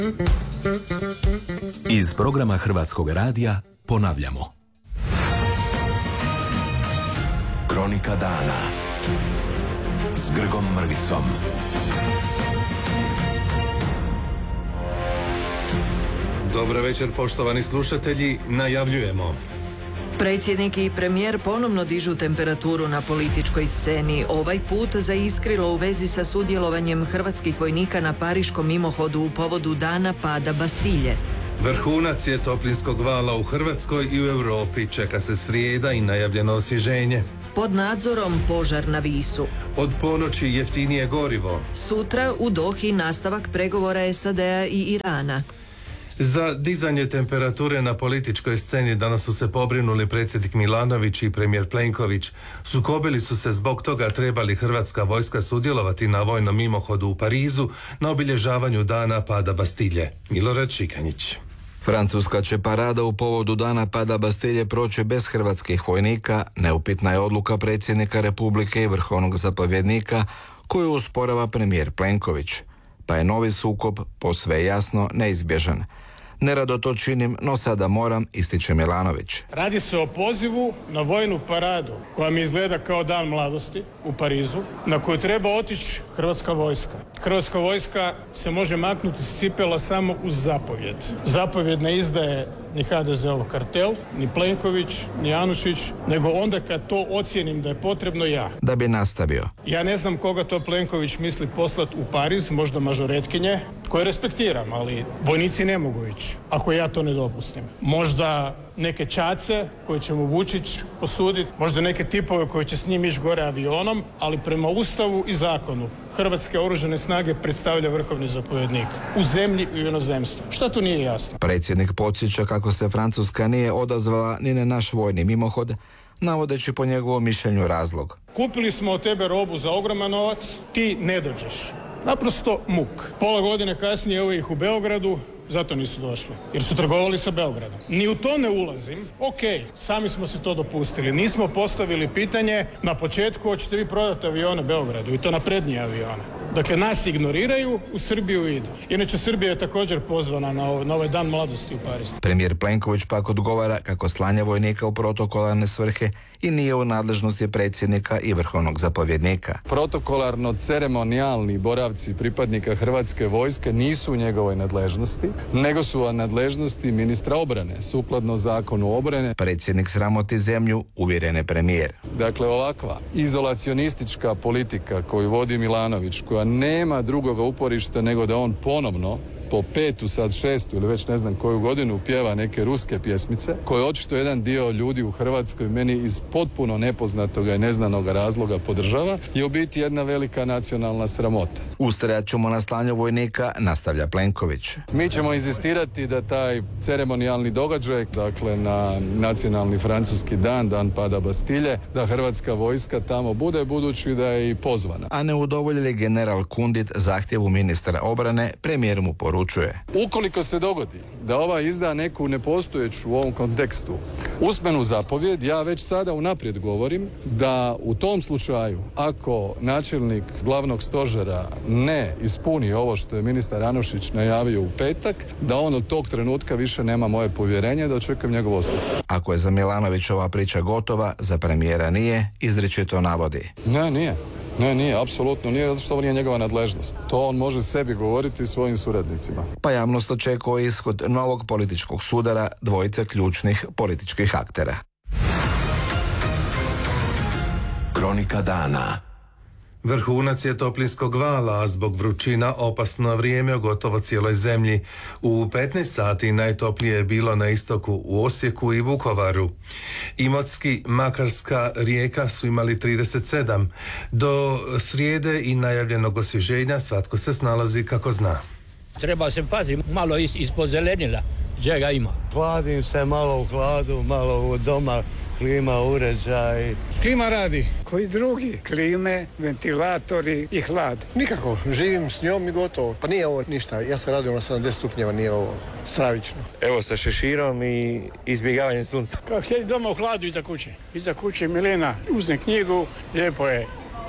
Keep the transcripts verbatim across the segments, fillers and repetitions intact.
Iz programa Hrvatskog radija ponavljamo. Kronika dana s Grgom Mrvicom. Dobro večer, poštovani slušatelji, najavljujemo. Predsjednik i premijer ponovno dižu temperaturu na političkoj sceni, ovaj put zaiskrilo u vezi sa sudjelovanjem hrvatskih vojnika na pariškom mimohodu u povodu dana pada Bastilje. Vrhunac je toplinskog vala u Hrvatskoj i u Europi, čeka se srijeda i najavljeno osvježenje. Pod nadzorom požar na Visu. Od ponoći jeftinije gorivo. Sutra u Dohi nastavak pregovora S A D-a i Irana. Za dizanje temperature na političkoj sceni danas su se pobrinuli predsjednik Milanović i premijer Plenković. Sukobili su se zbog toga treba li hrvatska vojska sudjelovati na vojnom mimohodu u Parizu na obilježavanju dana pada Bastilje. Milorad Šikanjić. Francuska će parada u povodu dana pada Bastilje proći bez hrvatskih vojnika. Neupitna je odluka predsjednika Republike i vrhovnog zapovjednika koju usporava premijer Plenković. Pa je novi sukob posve jasno neizbježan. Nerado to činim, no sada moram, ističe Milanović. Radi se o pozivu na vojnu paradu koja mi izgleda kao dan mladosti u Parizu, na koju treba otići hrvatska vojska. Hrvatska vojska se može maknuti s cipela samo uz zapovjed. Zapovjed ne izdaje ni ha de ze-ov kartel, ni Plenković, ni Anušić, nego onda kad to ocijenim da je potrebno ja. Da bi nastavio. Ja ne znam koga to Plenković misli poslati u Pariz, možda mažoretkinje, koje respektiram, ali vojnici ne mogu ići, ako ja to ne dopustim. Možda neke čace koje će mu Vučić osuditi, možda neke tipove koji će s njim ići gore avionom, ali prema Ustavu i zakonu Hrvatske oružane snage predstavlja vrhovni zapovjednik u zemlji i u inozemstvu. Šta tu nije jasno? Predsjednik podsjeća kako se Francuska nije odazvala ni na naš vojni mimohod, navodeći po njegovom mišljenju razlog. Kupili smo od tebe robu za ogroman novac, ti ne dođeš. Naprosto muk. Pola godine kasnije evo ih u Beogradu, zato nisu došli, jer su trgovali sa Beogradom. Ni u to ne ulazim. Ok, sami smo se to dopustili. Nismo postavili pitanje na početku hoćete vi prodati avione Beogradu i to naprednije avione. Dakle, nas ignoriraju, u Srbiju idu. Inače, Srbija je također pozvana na ovaj, na ovaj dan mladosti u Parizu. Premijer Plenković pak odgovara kako slanje vojnika u protokolarne svrhe i nije u nadležnosti predsjednika i vrhovnog zapovjednika. Protokolarno-ceremonijalni boravci pripadnika Hrvatske vojske nisu u njegovoj nadležnosti, nego su u nadležnosti ministra obrane, sukladno zakonu obrane. Predsjednik sramoti zemlju, uvjeren je premijer. Dakle, ovakva izolacionistička politika koju vodi Milanović, koja nema drugoga uporišta nego da on ponovno po petu, sad šestu ili već ne znam koju godinu pjeva neke ruske pjesmice, koje očito jedan dio ljudi u Hrvatskoj meni iz potpuno nepoznatoga i neznanog razloga podržava, je u biti jedna velika nacionalna sramota. Ustrajat ćemo na slanju vojnika, nastavlja Plenković. Mi ćemo inzistirati da taj ceremonijalni događaj, dakle na nacionalni francuski dan, dan pada Bastilje, da hrvatska vojska tamo bude, budući da je i pozvana. A ne udovoljili general Kundit zahtjevu ministra obrane, premijer mu poručuje. Ukoliko se dogodi da ova izda neku nepostojeću u ovom kontekstu usmenu zapovjed, ja već sada unaprijed govorim da u tom slučaju, ako načelnik glavnog stožera ne ispuni ovo što je ministar Anušić najavio u petak, da on od tog trenutka više nema moje povjerenje, da očekujem njegov ostavku. Ako je za Milanovićova priča gotova, za premijera nije, izričito navodi. Ne, nije. Ne, nije, apsolutno nije, zato što ovo nije njegova nadležnost. To on može sebi govoriti svojim suradnicima. Pa javnost očekuje ishod novog političkog sudara dvojice ključnih političkih aktera. Kronika dana. Vrhunac je toplinskog vala, a zbog vrućina opasno vrijeme u gotovo cijeloj zemlji. U petnaest sati najtoplije je bilo na istoku u Osijeku i Vukovaru. Imotski, Makarska, Rijeka su imali trideset sedam. Do srijede i najavljenog osvježenja svatko se snalazi kako zna. Treba se paziti, malo is, ispod zelenila, čega ima. Hladim se malo u hladu, malo u doma. Klima, uređaj. Klima radi. Koji drugi? Klime, ventilatori i hlad. Nikako, živim s njom i gotovo. Pa nije ovo ništa, ja sam radio na sedamdeset stupnjeva, nije ovo stravično. Evo sa šeširom i izbjegavanjem sunca. Kako sjedi doma u hladu iza kuće. Iza kuće Milena uzme knjigu, lijepo je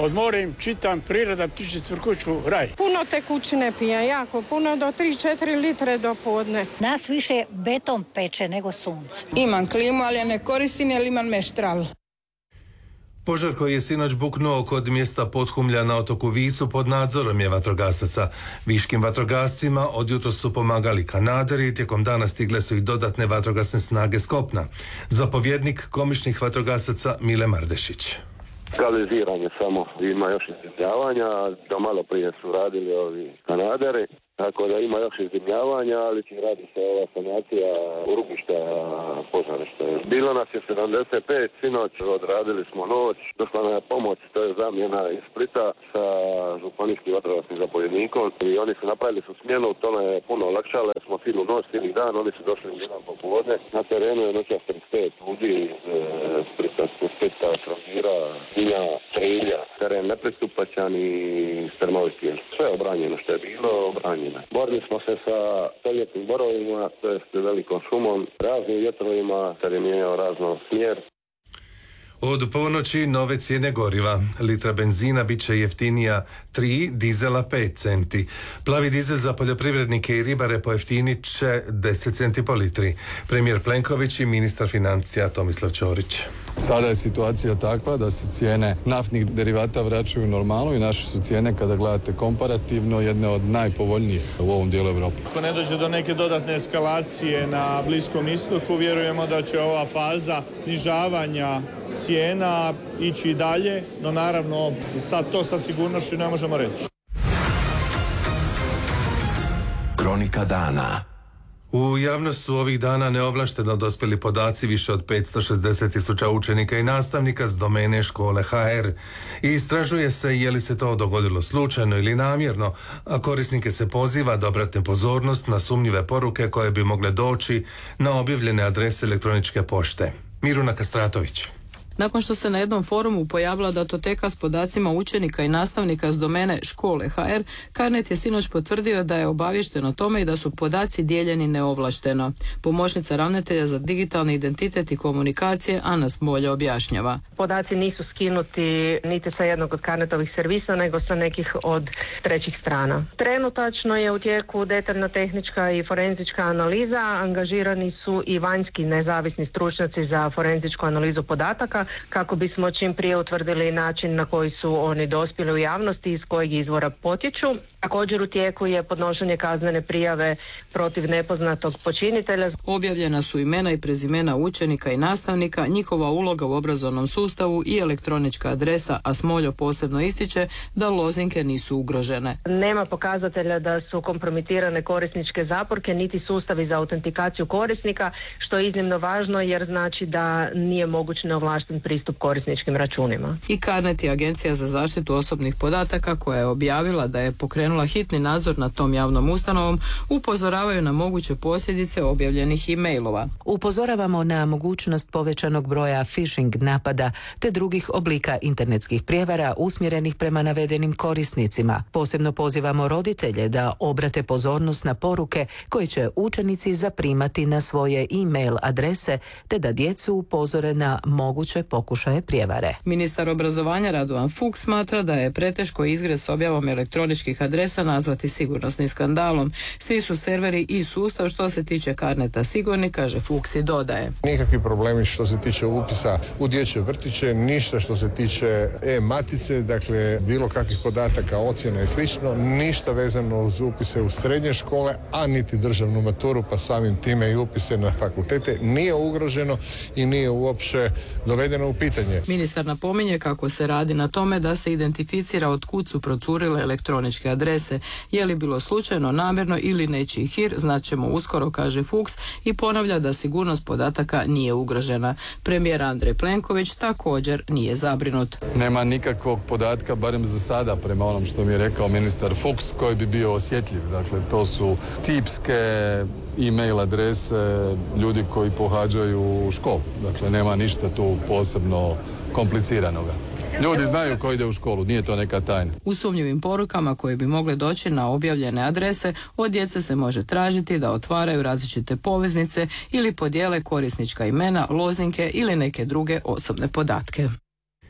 odmorim, čitam, priroda, ptiči cvrkuću, raj. Puno tekućine pijem, jako puno, do tri četiri litre do podne. Nas više beton peče nego sunce. Imam klimu, ali je ne koristim jer imam meštral. Požar koji je sinoć buknuo kod mjesta Podhumlja na otoku Visu pod nadzorom je vatrogasaca. Viškim vatrogascima od jutros su pomagali kanaderi, tijekom dana stigle su i dodatne vatrogasne snage s kopna. Zapovjednik komičnih vatrogasaca Mile Mardešić. Kanaliziranje samo, ima još izdimljavanja, do malo prije su radili ovi kanaderi, tako da ima još izdimljavanja, ali radi se ova sanacija urubišta požarišta. Bilo nas je sedamdeset pet, sinoć odradili smo noć, došla nam je pomoć, to je zamjena iz Splita sa županijskim vatrogasnim zapovjednikom i oni su napravili su smjenu, to nam je puno olakšalo, smo cijelu noć, cijeli dan, oni su došli u jedan popodne. Na terenu je noćas trideset pet ljudi iz Splita, Splita, Trogira, Vinja, Trilja, teren nepristupačan i strmoviti. Sve je obranjeno što je bilo, obranjeno. Borili smo se sa stoljetnim borovima, to jest velikom šumom, raznim vjetrovima, ter je mijenjao razno smjer. Od ponoći nove cijene goriva. Litra benzina bit će jeftinija tri, dizela pet centi. Plavi dizel za poljoprivrednike i ribare pojeftinit će deset centi po litri. Premijer Plenković i ministar financija Tomislav Ćorić. Sada je situacija takva da se cijene naftnih derivata vraćaju u normalu i naše su cijene, kada gledate komparativno, jedne od najpovoljnijih u ovom dijelu Europe. Ako ne dođe do neke dodatne eskalacije na Bliskom istoku, vjerujemo da će ova faza snižavanja cijena ići i dalje, no naravno sad to sa sigurnošću ne možemo reći. Kronika dana. U javnost su ovih dana neovlašteno dospjeli podaci više od petsto šezdeset tisuća učenika i nastavnika s domene škole ha er. I istražuje se je li se to dogodilo slučajno ili namjerno, a korisnike se poziva da obrate pozornost na sumnjive poruke koje bi mogle doći na objavljene adrese elektroničke pošte. Miruna Kastratović. Nakon što se na jednom forumu pojavila datoteka s podacima učenika i nastavnika s domene škole ha er, Carnet je sinoć potvrdio da je obaviješten o tome i da su podaci dijeljeni neovlašteno. Pomoćnica ravnatelja za digitalni identitet i komunikacije Ana Smolja objašnjava. Podaci nisu skinuti niti sa jednog od Carnetovih servisa, nego sa nekih od trećih strana. Trenutačno je u tijeku detaljna tehnička i forenzička analiza, angažirani su i vanjski nezavisni stručnjaci za forenzičku analizu podataka, kako bismo čim prije utvrdili način na koji su oni dospjeli u javnosti i iz kojeg izvora potječu. Također u tijeku je podnošenje kaznene prijave protiv nepoznatog počinitelja. Objavljena su imena i prezimena učenika i nastavnika, njihova uloga u obrazovnom sustavu i elektronička adresa, a Smoljo posebno ističe da lozinke nisu ugrožene. Nema pokazatelja da su kompromitirane korisničke zaporke niti sustavi za autentikaciju korisnika, što je iznimno važno jer znači da nije moguć neovlašten pristup korisničkim računima. I Carnet je Agencija za zaštitu osobnih podataka, koja je objavila da je pokrenula hitni nadzor nad tom javnom ustanovom, upozoravaju na moguće posljedice objavljenih e-mailova. Upozoravamo na mogućnost povećanog broja phishing napada te drugih oblika internetskih prijevara usmjerenih prema navedenim korisnicima. Posebno pozivamo roditelje da obrate pozornost na poruke koje će učenici zaprimati na svoje e-mail adrese te da djecu upozore na moguće pokušaje prijevare. Ministar obrazovanja Radovan Fuchs smatra da je preteško izgred s objavom elektroničkih adresa nazvati sigurnosnim skandalom. Svi su serveri i sustav što se tiče Carneta sigurni, kaže Fuchs i dodaje. Nikakvi problemi što se tiče upisa u dječje vrtiće, ništa što se tiče e-matice, dakle bilo kakvih podataka, ocjena i slično, ništa vezano uz upise u srednje škole, a niti državnu maturu, pa samim time i upise na fakultete nije ugroženo i nije uopće dovedeno u pitanje. Ministar napominje kako se radi na tome da se identificira od kud su procurile elektroničke adrese. Je li bilo slučajno, namjerno ili nečiji hir, znaćemo uskoro, kaže Fuchs, i ponavlja da sigurnost podataka nije ugrožena. Premijer Andrej Plenković također nije zabrinut. Nema nikakvog podatka, barem za sada, prema onom što mi je rekao ministar Fuchs, koji bi bio osjetljiv. Dakle, to su tipske e-mail adrese ljudi koji pohađaju školu. Dakle, nema ništa tu posebno kompliciranoga. Ljudi znaju ko ide u školu, nije to neka tajna. U sumnjivim porukama koje bi mogle doći na objavljene adrese, od djece se može tražiti da otvaraju različite poveznice ili podijele korisnička imena, lozinke ili neke druge osobne podatke.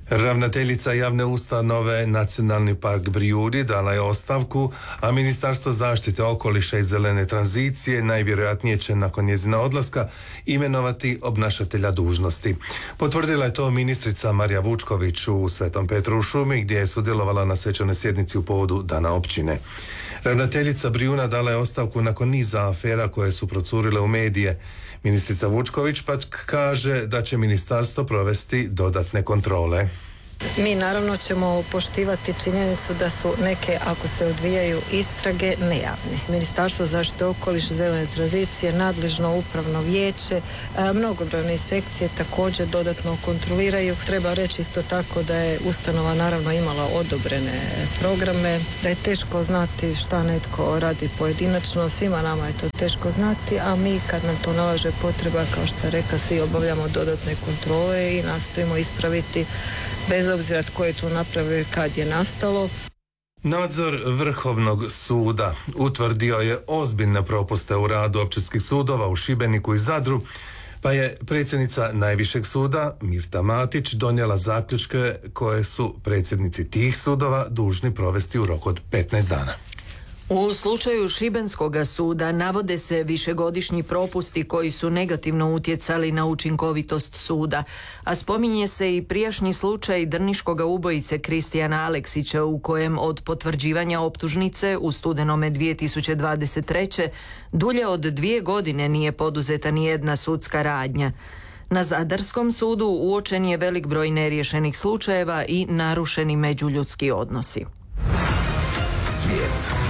Ravnateljica javne ustanove Nacionalni park Brijuni dala je ostavku, a Ministarstvo zaštite okoliša i zelene tranzicije najvjerojatnije će nakon njezina odlaska imenovati obnašatelja dužnosti. Potvrdila je to ministrica Marija Vučković u Svetom Petru u šumi, gdje je sudjelovala na svečanoj sjednici u povodu Dana općine. Ravnateljica Brijuna dala je ostavku nakon niza afera koje su procurile u medije. Ministrica Vučković pak kaže da će ministarstvo provesti dodatne kontrole. Mi naravno ćemo poštivati činjenicu da su neke, ako se odvijaju istrage, nejavne. Ministarstvo zaštite okoliša i zelene tranzicije, nadležno upravno vijeće, mnogobrojne inspekcije također dodatno kontroliraju. Treba reći isto tako da je ustanova naravno imala odobrene programe, da je teško znati šta netko radi pojedinačno, svima nama je to teško znati, a mi kad nam to nalaže potreba, kao što sam rekla, svi obavljamo dodatne kontrole i nastojimo ispraviti bez obzira tko je to napravio i kad je nastalo. Nadzor Vrhovnog suda utvrdio je ozbiljne propuste u radu općinskih sudova u Šibeniku i Zadru, pa je predsjednica Najvišeg suda Mirta Matić donijela zaključke koje su predsjednici tih sudova dužni provesti u roku od petnaest dana. U slučaju Šibenskoga suda navode se višegodišnji propusti koji su negativno utjecali na učinkovitost suda, a spominje se i prijašnji slučaj drniškoga ubojice Kristijana Aleksića u kojem od potvrđivanja optužnice u studenome dvije tisuće dvadeset treće dulje od dvije godine nije poduzeta ni jedna sudska radnja. Na Zadarskom sudu uočen je velik broj neriješenih slučajeva i narušeni međuljudski odnosi. Svijet.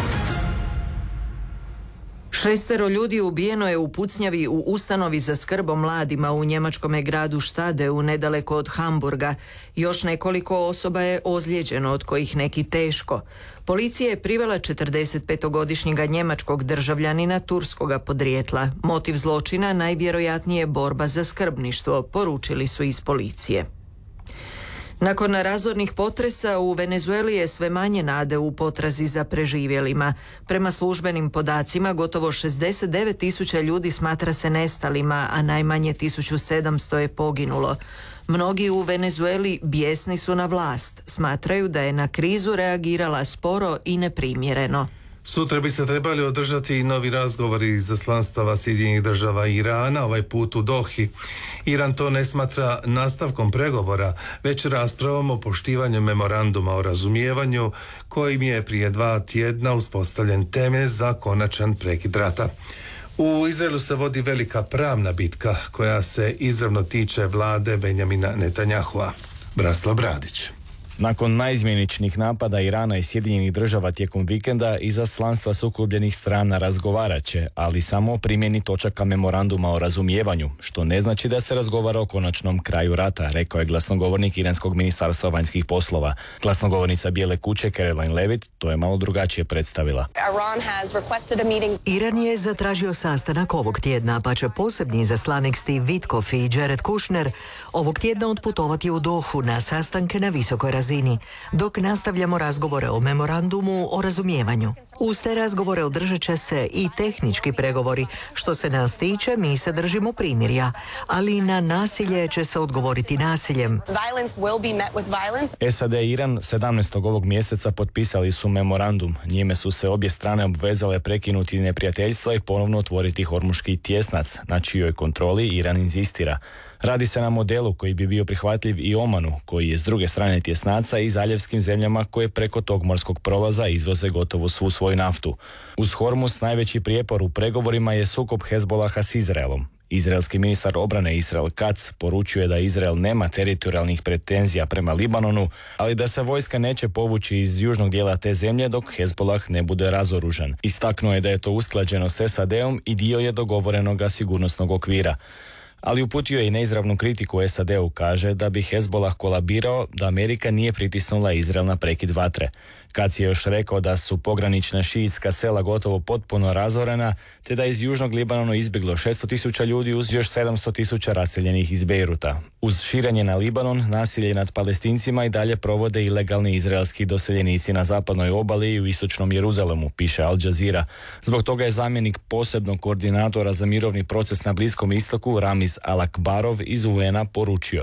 Šestero ljudi ubijeno je u pucnjavi u ustanovi za skrb o mladima u njemačkome gradu Štadeu nedaleko od Hamburga. Još nekoliko osoba je ozlijeđeno, od kojih neki teško. Policija je privela četrdesetpetogodišnjega njemačkog državljanina turskoga podrijetla. Motiv zločina najvjerojatnije borba za skrbništvo, poručili su iz policije. Nakon razornih potresa u Venezueli je sve manje nade u potrazi za preživjelima. Prema službenim podacima gotovo šezdeset devet tisuća ljudi smatra se nestalima, a najmanje tisuću sedamsto je poginulo. Mnogi u Venezueli bijesni su na vlast, smatraju da je na krizu reagirala sporo i neprimjereno. Sutra bi se trebali održati i novi razgovori izaslanstava Sjedinjenih država i Irana, ovaj put u Dohi. Iran to ne smatra nastavkom pregovora, već raspravom o poštivanju memoranduma o razumijevanju, kojim je prije dva tjedna uspostavljen temelj za konačan prekid rata. U Izraelu se vodi velika pravna bitka koja se izravno tiče vlade Benjamina Netanjahua. Brasla Bradić. Nakon naizmjeničnih napada Irana i Sjedinjenih država tijekom vikenda, izaslanstva sukobljenih strana razgovarat će, ali samo o primjeni točaka memoranduma o razumijevanju, što ne znači da se razgovara o konačnom kraju rata, rekao je glasnogovornik Iranskog ministarstva vanjskih poslova. Glasnogovornica Bijele kuće Caroline Levitt to je malo drugačije predstavila. Iran je zatražio sastanak ovog tjedna, pa će posebni izaslanik Steve Witkoff i Jared Kushner ovog tjedna otputovati u Dohu na sastanke na visokoj razini, dok nastavljamo razgovore o memorandumu o razumijevanju. Uz te razgovore održat će se i tehnički pregovori. Što se nas tiče, mi se držimo primirja, ali na nasilje će se odgovoriti nasiljem. S A D i Iran sedamnaestog ovog mjeseca potpisali su memorandum. Njime su se obje strane obvezale prekinuti neprijateljstva i ponovno otvoriti Hormuški tjesnac, na čijoj kontroli Iran inzistira. Radi se na modelu koji bi bio prihvatljiv i Omanu, koji je s druge strane tjesnaca, i zaljevskim zemljama koje preko tog morskog prolaza izvoze gotovo svu svoju naftu. Uz Hormuz najveći prijepor u pregovorima je sukob Hezbolaha s Izraelom. Izraelski ministar obrane Israel Katz poručuje da Izrael nema teritorijalnih pretenzija prema Libanonu, ali da se vojska neće povući iz južnog dijela te zemlje dok Hezbolah ne bude razoružan. Istaknuo je da je to usklađeno s S A D-om i dio je dogovorenoga sigurnosnog okvira. Ali uputio je i neizravnu kritiku S A D-u, kaže da bi Hezbolah kolabirao da Amerika nije pritisnula Izrael na prekid vatre. Kac je još rekao da su pogranična šiitska sela gotovo potpuno razorena, te da je iz južnog Libanona izbjeglo šesto tisuća ljudi uz još sedamsto tisuća raseljenih iz Bejruta. Uz širenje na Libanon, nasilje nad Palestincima i dalje provode ilegalni izraelski doseljenici na zapadnoj obali i u istočnom Jeruzalemu, piše Al Jazeera. Zbog toga je zamjenik posebnog koordinatora za mirovni proces na Bliskom istoku, Ramiz Al-Akbarov iz U N-a poručio: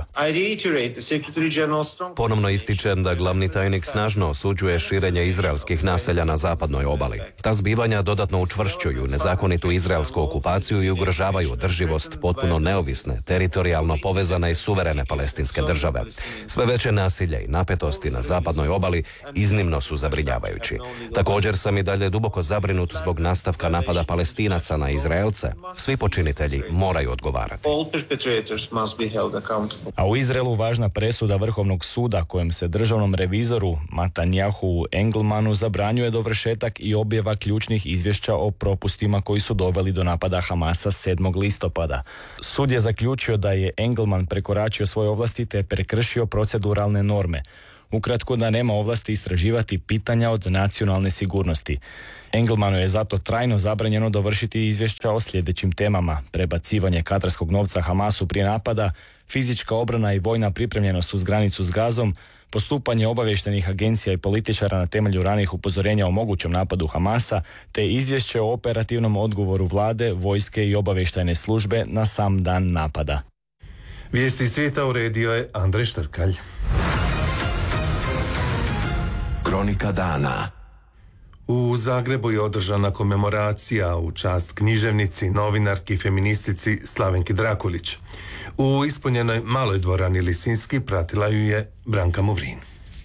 Ponovno ističem da glavni tajnik snažno osuđuje širenje izraelskih naselja na zapadnoj obali. Ta zbivanja dodatno učvršćuju nezakonitu izraelsku okupaciju i ugrožavaju održivost potpuno neovisne, teritorijalno povezane i suverene palestinske države. Sve veće nasilje i napetosti na zapadnoj obali iznimno su zabrinjavajući. Također sam i dalje duboko zabrinut zbog nastavka napada Palestinaca na Izraelce. Svi počinitelji moraju odgovarati. A u Izraelu važna presuda Vrhovnog suda kojem se državnom revizoru Matanjahu Engelmanu zabranjuje dovršetak i objava ključnih izvješća o propustima koji su doveli do napada Hamasa sedmog listopada. Sud je zaključio da je Engelman prekoračio svoje ovlasti te prekršio proceduralne norme. Ukratko, da nema ovlasti istraživati pitanja od nacionalne sigurnosti. Engelmanu je zato trajno zabranjeno dovršiti izvješća o sljedećim temama: prebacivanje katarskog novca Hamasu prije napada, fizička obrana i vojna pripremljenost uz granicu s Gazom, postupanje obavještajnih agencija i političara na temelju ranijih upozorenja o mogućem napadu Hamasa, te izvješće o operativnom odgovoru vlade, vojske i obavještajne službe na sam dan napada. Vijesti svijeta uredio je Andrej Štrkalj. Kronika dana. U Zagrebu je održana komemoracija u čast književnici, novinarki i feministici Slavenki Drakulić. U ispunjenoj maloj dvorani Lisinski pratila ju je Branka Movrin.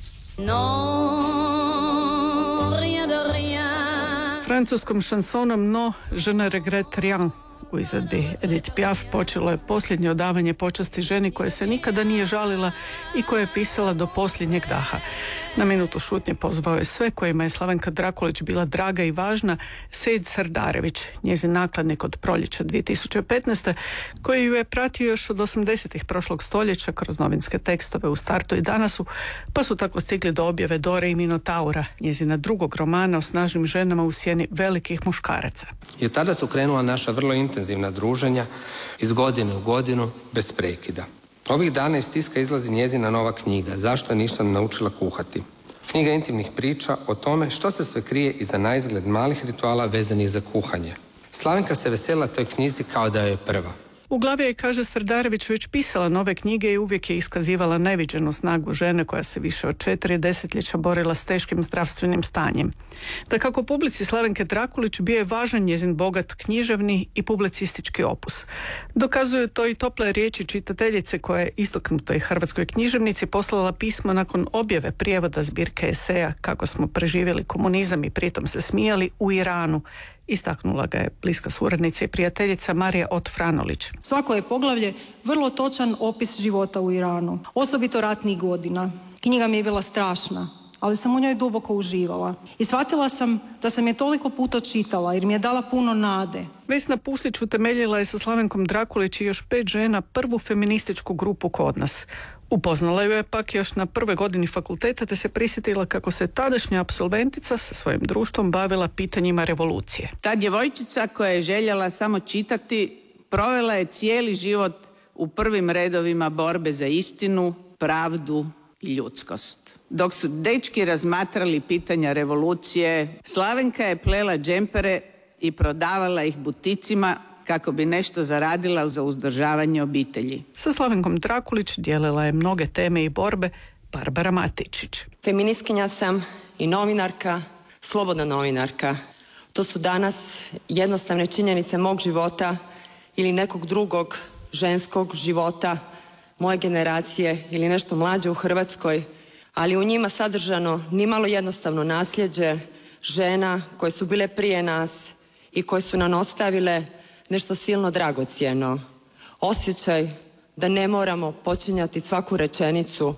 Francuskom šansonom No, je ne regrette rien u izvedbi Edith Piaf počelo je posljednje odavanje počasti ženi koja se nikada nije žalila i koja je pisala do posljednjeg daha. Na minutu šutnje pozvao je sve kojima je Slavenka Drakulić bila draga i važna Sejid Sardarević, njezin nakladnik od proljeća dvije tisuće petnaeste, koji ju je pratio još od osamdesetih prošlog stoljeća kroz novinske tekstove u Startu i Danasu, pa su tako stigli do objave Dore i Minotaura, njezina drugog romana o snažnim ženama u sjeni velikih muškaraca. I od tada su krenula naša vrlo intenzivna druženja iz godine u godinu bez prekida. Ovih dana iz tiska izlazi njezina nova knjiga Zašto nisam naučila kuhati. Knjiga intimnih priča o tome što se sve krije iza naizgled malih rituala vezanih za kuhanje. Slavenka se vesela toj knjizi kao da je prva. U glavi je, kaže Sardarević, već pisala nove knjige i uvijek je iskazivala neviđenu snagu žene koja se više od četiri desetljeća borila s teškim zdravstvenim stanjem. Da kako publici Slavenke Drakulić bio je važan njezin bogat književni i publicistički opus. Dokazuju to i tople riječi čitateljice koja je istaknutoj hrvatskoj književnici poslala pismo nakon objave prijevoda zbirke eseja Kako smo preživjeli komunizam i pritom se smijali u Iranu. Istaknula ga je bliska suradnica i prijateljica Marija Ot-Franolić. Svako je poglavlje vrlo točan opis života u Iranu, osobito ratnih godina. Knjiga mi je bila strašna, ali sam u njoj duboko uživala. I shvatila sam da sam je toliko puta čitala jer mi je dala puno nade. Vesna Pusić utemeljila je sa Slavenkom Drakulić i još pet žena prvu feminističku grupu Kod nas. Upoznala ju je pak još na prvoj godini fakulteta te se prisjetila kako se tadašnja apsolventica sa svojim društvom bavila pitanjima revolucije. Ta djevojčica koja je željela samo čitati provela je cijeli život u prvim redovima borbe za istinu, pravdu i ljudskost. Dok su dečki razmatrali pitanja revolucije, Slavenka je plela džempere i prodavala ih buticima kako bi nešto zaradila za uzdržavanje obitelji. Sa Slavenkom Drakulić dijelila je mnoge teme i borbe Barbara Matičić. Feministkinja sam i novinarka, slobodna novinarka. To su danas jednostavne činjenice mog života ili nekog drugog ženskog života, moje generacije ili nešto mlađe u Hrvatskoj, ali u njima sadržano nimalo jednostavno nasljeđe žena koje su bile prije nas i koje su nam ostavile nešto silno dragocjeno. Osjećaj da ne moramo počinjati svaku rečenicu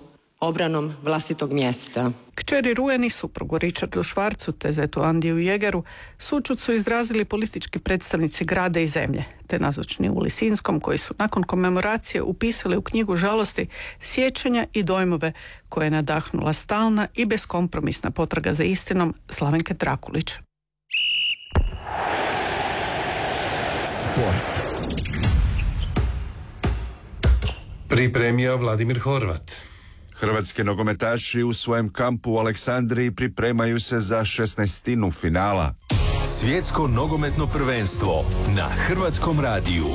obranom vlastitog mjesta. Kćeri Rujeni, suprugu Richardu Švarcu te zetu Andiju Jegeru, sućut su izrazili politički predstavnici grada i zemlje, te nazočni u Lisinskom, koji su nakon komemoracije upisali u knjigu žalosti sjećanja i dojmove koje je nadahnula stalna i beskompromisna potraga za istinom Slavenke Trakulić. Sport. Pripremio Vladimir Horvat. Hrvatski nogometaši u svojem kampu u Aleksandriji pripremaju se za šesnaestinu finala. Svjetsko nogometno prvenstvo na Hrvatskom radiju.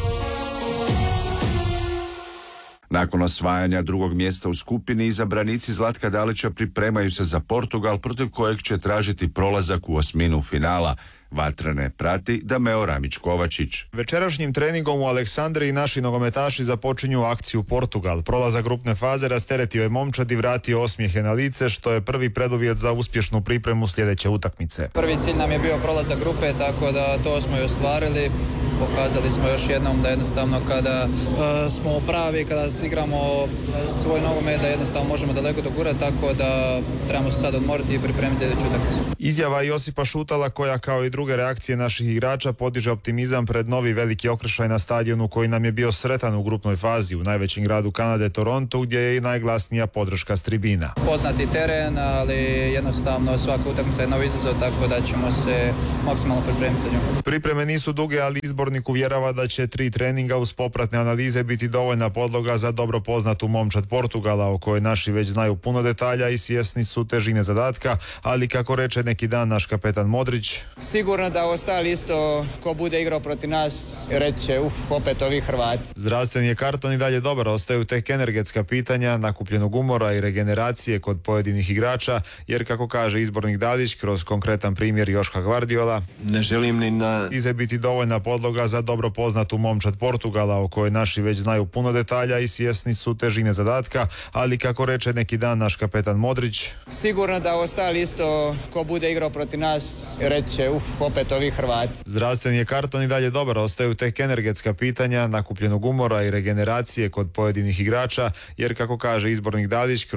Nakon osvajanja drugog mjesta u skupini, izabranici Zlatka Dalića pripremaju se za Portugal, protiv kojeg će tražiti prolazak u osminu finala. Vatrene prati Dameo Ramić-Kovačić. Večerašnjim treningom u Aleksandriji naši nogometaši započinju akciju Portugal. Prolazak grupne faze rasteretio je momčad i vratio osmijehe na lice, što je prvi preduvjet za uspješnu pripremu sljedeće utakmice. Prvi cilj nam je bio prolazak grupe, tako da to smo i ostvarili. Pokazali smo još jednom da jednostavno kada uh, smo pravi, kada igramo svoj nogomet, da jednostavno možemo daleko dogurati, tako da trebamo se sad odmoriti i pripremiti sljedeću utakmicu. Izjava Josipa Šutala, koja kao i druge reakcije naših igrača podiže optimizam pred novi veliki okršaj na stadionu koji nam je bio sretan u grupnoj fazi u najvećem gradu Kanade, Toronto, gdje je i najglasnija podrška s tribina. Poznati teren, ali jednostavno svaka utakmica je novi izazov, tako da ćemo se maksimalno pripremiti za nju. Pripreme nisu duge, ali izbornik uvjerava da će tri treninga uz popratne analize biti dovoljna podloga za dobro poznatu momčad Portugala, o kojoj naši već znaju puno detalja i svjesni su težine zadatka, ali kako reče neki dan naš kapetan Modrić, sigurno da ostali isto ko bude igrao protiv nas reće uf, opet ovi Hrvati. Zdravstveni je karton i dalje dobar, ostaju tek energetska pitanja, nakupljenog umora i regeneracije kod pojedinih igrača, jer kako kaže izbornik Dalić kroz konkretan primjer Joška Gvardiola, ne želim ni na... ize biti dovoljna podloga za dobro poznatu momčad Portugala, o kojoj naši već znaju puno detalja i svjesni su težine zadatka, ali kako reče neki dan naš kapetan Modrić, sigurno da ostali isto ko bude igrao protiv nas reće uf, opet ovi Hrvati. Zdravstveni je karton i dalje dobar, ostaju tek energetska pitanja, nakupljenog umora i regeneracije kod pojedinih igrača, jer kako kaže izbornik Dalić